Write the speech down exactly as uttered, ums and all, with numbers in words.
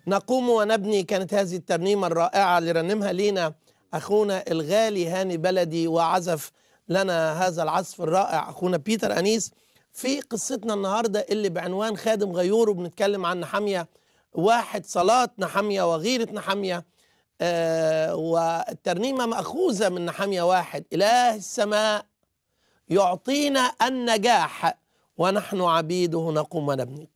نقوم ونبني. كانت هذه الترنيمة الرائعة اللي رنمها لينا أخونا الغالي هاني بلدي، وعزف لنا هذا العزف الرائع أخونا بيتر أنيس. في قصتنا النهاردة اللي بعنوان خادم غيور، وبنتكلم عن نحمية واحد، صلاة نحمية وغيرة نحمية. آه والترنيمة مأخوذة من نحمية واحد: إله السماء يعطينا النجاح ونحن عبيده نقوم ونبني.